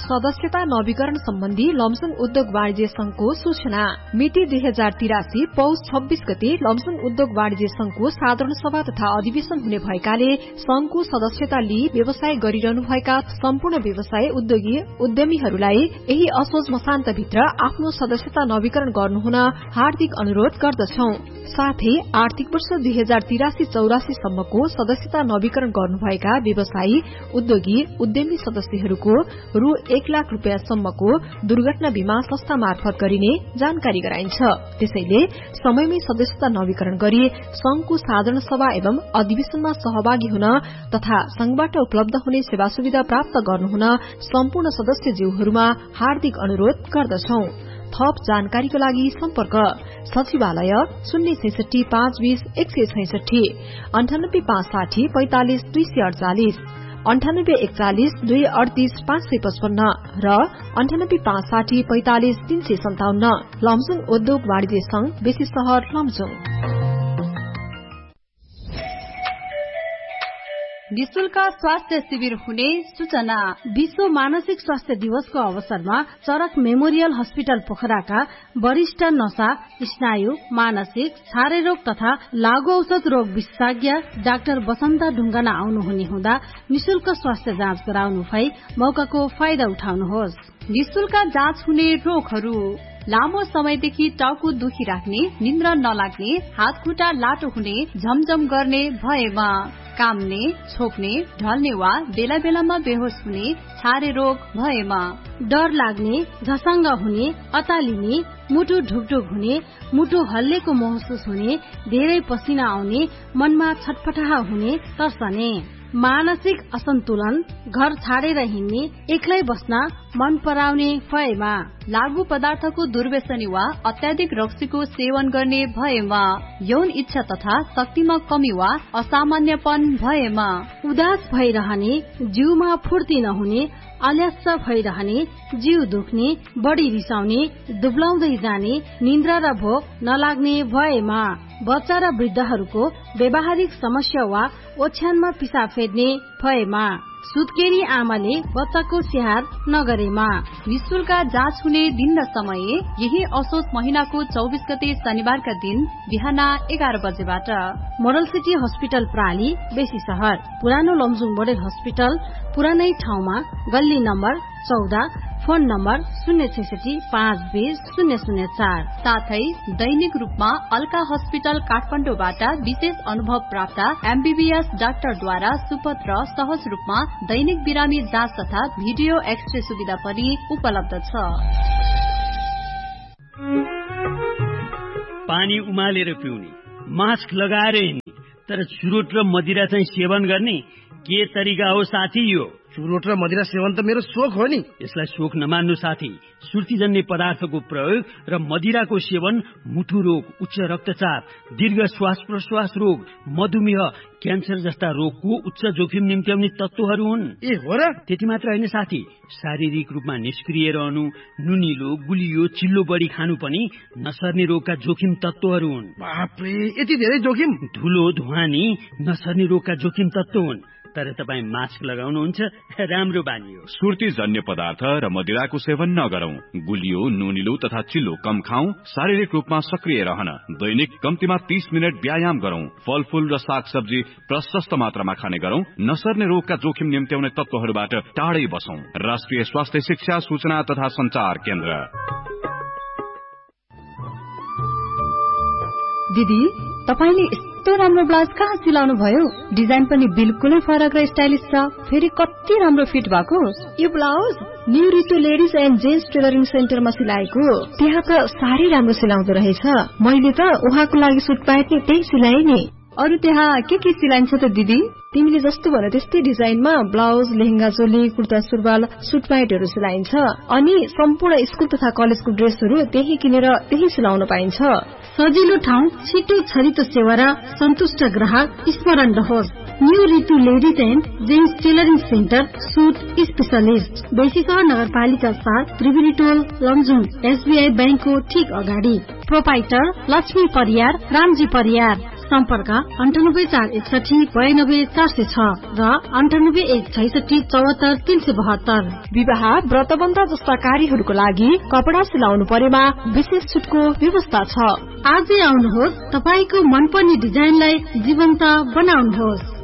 सदस्यता नवीकरण सम्बन्धी लमजुङ उद्योग वाणिज्य संघको सूचना। मिति 2083 पौष 26 गते लमजुङ उद्योग वाणिज्य संघको साधारण सभा तथा अधिवेशन हुने भएकाले संघको सदस्यता लिई व्यवसाय गरिरहनुभएका सम्पूर्ण व्यवसाय उद्योगी उद्यमीहरूलाई यही असोज मसान्तभित्र आफ्नो सदस्यता नवीकरण गर्नुहुन हार्दिक अनुरोध गर्दछौं। साथै आर्थिक वर्ष 2083-84 सम्मको सदस्यता नवीकरण गर्नुभएका व्यवसायी उद्योगी उद्यमी सदस्यहरूको रु 1 लाख रूपियाँ सम्मको दुर्घटना बीमा संस्था मार्फत गरिने जानकारी गराइन्छ। त्यसैले समयमै सदस्यता नवीकरण गरी संघको साधारण सभा एवं अधिवेशनमा सहभागी हुन तथा संघबाट उपलब्ध हुने सेवा सुविधा प्राप्त गर्नुहुन सम्पूर्ण सदस्यज्यूहरूमा हार्दिक अनुरोध गर्दछौं। थप जानकारीको लागि सम्पर्क सचिवालय 066 520 166 98 560 45 248 98 41 238 555 र 98 560 45 357। लमजुङ उद्योग वाणिज्य संघ बेसी शहर लमजुङ। निशुल्क स्वास्थ्य शिविर हुने सूचना। विश्व मानसिक स्वास्थ्य दिवसको अवसरमा चरक मेमोरियल हस्पिटल पोखराका वरिष्ठ नशा, स्नायु, मानसिक, छारे रोग तथा लागू औषध रोग विशेषज्ञ डाक्टर बसन्ता ढुङ्गाना आउनुहुने हुँदा निशुल्क स्वास्थ्य जाँच गराउनु भई मौकाको फाइदा उठाउनुहोस्। निशुल्क जाँच हुने रोगहरू: लामो समयदेखि टाउको दुखिराख्ने, निन्द्रा नलाग्ने, हात खुट्टा लाटो हुने, झमझम गर्ने भएमा, काम्ने, छोप्ने, ढल्ने वा बेला बेलामा बेहोस हुने, छारे रोग भएमा, डर लाग्ने, झसङ्ग हुने, अतालिने, मुटु ढुकढुक हुने, मुटु हल्लेको महसुस हुने, धेरै पसिना आउने, मनमा छटपटाह हुने, तर्सने, मानसिक असन्तुलन, घर छाडेर हिँड्ने, एक्लै बस्न मन पराउने भएमा, लागू पदार्थको दुर्व्यसनी वा अत्याधिक रक्सीको सेवन गर्ने भएमा, यौन इच्छा तथा शक्तिमा कमी वा असामान्यपन भएमा, उदास भइरहने, जिउमा फुर्ती नहुने, अलस्य भइरहने, जिउ दुख्ने, बढी रिसाउने, दुब्लाउँदै जाने, निन्द्रा र भोक नलाग्ने भएमा, बच्चा र वृद्धहरूको व्यावहारिक समस्या वा ओछ्यानमा पिसाब फेर्ने भएमा, सुत्केरी आमाले बच्चाको स्याहार नगरेमा। निशुल्क जाँच हुने दिन र समय यही असोज महिनाको 24 गते शनिबारका दिन बिहान 11 बजेबाट। मोडल सिटी हस्पिटल प्राली बेसी शहर, पुरानो लमजुङ मोडल हस्पिटल पुरानै ठाउँमा, गल्ली नम्बर 14, फोन नम्बर 066 520 004। साथै दैनिक रूपमा अल्का हस्पिटल काठमाडौँबाट विशेष अनुभव प्राप्त MBBS डाक्टरद्वारा सुपथ र सहज रूपमा दैनिक बिरामी जाँच तथा भिडियो एक्सरे सुविधा पनि उपलब्ध छ। पानी उमालेर पिउने, मास्क लगाएर हिँड्ने, तर चुरोट र मदिरा चाहिँ सेवन गर्ने के तरिका हो साथी? यो चुरोट र मदिरा सेवन त मेरो शोक हो नि। यसलाई शोक नमान्नु साथी। सुर्तीजन्य पदार्थको प्रयोग र मदिराको सेवन मुटु रोग, उच्च रक्तचाप, दीर्घ श्वास प्रश्वास रोग, मधुमेह, क्यान्सर जस्ता रोगको उच्च जोखिम निम्त्याउने तत्त्वहरू हुन्। ए हो र? त्यति मात्र होइन साथी, शारीरिक रूपमा निष्क्रिय रहनु, नुनिलो, गुलियो, चिल्लो बढी खानु पनि नसर्ने रोगका जोखिम तत्त्वहरू हुन्। बापरे, यति धेरै जोखिम! धुलो, धुवानी नसर्ने रोगका जोखिम तत्त्व हुन्। तर तपाईँ मास्क लगाउनुहुन्छ, राम्रो बानी हो। सुर्तीजन्य पदार्थ र मदिराको सेवन नगरौं। गुलियो, नुनिलो तथा चिल्लो कम खाऊ। शारीरिक रूपमा सक्रिय रहन दैनिक कम्तीमा 30 मिनट व्यायाम गरौं। फलफूल र सागसब्जी प्रशस्त मात्रामा खाने गरौं। नसर्ने रोगका जोखिम निम्त्याउने तत्त्वहरूबाट टाढै बसौं। राष्ट्रिय स्वास्थ्य शिक्षा सूचना तथा संचार केन्द्र। दिदी, तपाईले यस्तो राम्रो ब्लाउज कहाँ सिलाउनु भयो? डिजाइन पनि बिल्कुलै फरक र स्टाइलिश छ, फेरि कति राम्रो फिट भएको। यो blouse new Ritu ladies and gents tailoring सेन्टरमा सिलाएको। त्यहाँ त साह्रै राम्रो सिलाउँदो रहेछ। मैले त उहाँको लागि सुट प्यान्ट नि त्यही सिलाए नि। अरु त्यहाँ के सिलाइन्छ त दिदी? तिमीले जस्तो भने त्यस्तै डिजाइनमा ब्लाउज, लेहेंगा चोली, कुर्ता सुरुवाल, सुट प्यान्टहरू सिलाइन्छ। अनि सम्पूर्ण स्कुल तथा कलेजको ड्रेसहरू त्यही किनेर त्यही सिलाउन पाइन्छ। सजिलो ठाउँ, छिटो छरितो सेवा र सन्तुष्ट ग्राहक स्मरण रहोस्। New Ritu ladies and gents tailoring centre, suit specialist, Besisahar नगरपालिका 7, त्रिवेणी टोल, लमजुङ, SBI बैंकको ठीक अगाडि। प्रोपाइटर लक्ष्मी परियार, रामजी परियार। सम्पर्क 9841692406 र 9816674372। विवाह, व्रतबन्ध जस्ता कार्यहरूको लागि कपडा सिलाउनु परेमा विशेष छुटको व्यवस्था छ। आजै आउनुहोस्, तपाईको मनपर्ने डिजाइनलाई जीवन्त बनाउनुहोस्।